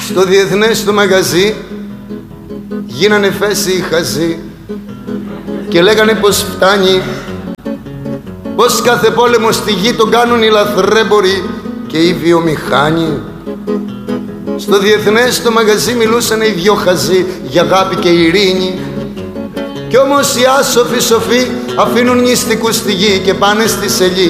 Στο διεθνές το μαγαζί γίνανε φέση οι χαζοί και λέγανε πως φτάνει, πως κάθε πόλεμο στη γη τον κάνουν οι λαθρέμποροι και οι βιομηχάνοι. Στο διεθνές το μαγαζί μιλούσαν οι δυο χαζοί για αγάπη και ειρήνη, κι όμως οι άσοφοι σοφοί αφήνουν νηστικούς στη γη και πάνε στη σελήνη.